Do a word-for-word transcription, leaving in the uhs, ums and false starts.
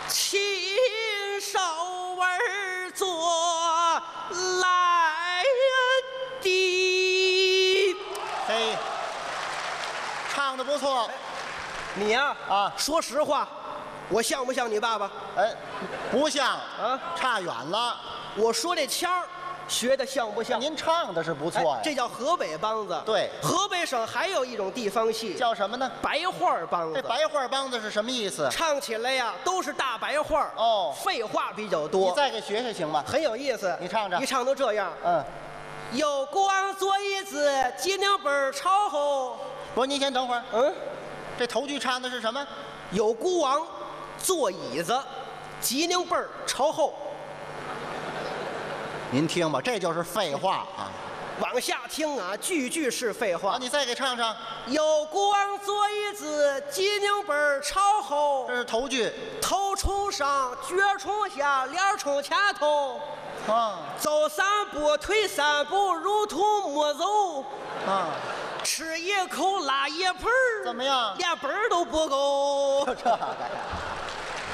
亲手儿做来的。 嘿，唱的不错。 你呀啊说实话，我像不像你爸爸？ 哎，不像啊， 差远了。 我说这腔儿学的像不像？ 您唱的是不错呀。 哎这叫河北梆子。 对河北省还有一种地方戏叫什么呢？ 白话梆子。 这白话梆子是什么意思？ 唱起来呀都是大白话哦废话比较你多， 再给学学行吗？ 很有意思。 你唱唱一唱都这样。 嗯， 有光坐椅子，脊梁本儿朝后。 不，您先等会儿。 嗯， 这头句唱的是什么？ 有孤王坐椅子，脊梁背儿朝后。 您听吧，这就是废话啊！ 往下听啊，句句是废啊， 话。 你再给唱唱， 有孤王坐椅子，脊梁背儿朝后这。是头句头冲上，脚冲下，脸儿冲前头。 啊走三步，退三步，如同没走。 啊！ 吃一口拉一盆儿， 怎么样？ 连本儿都不够。 就这个呀。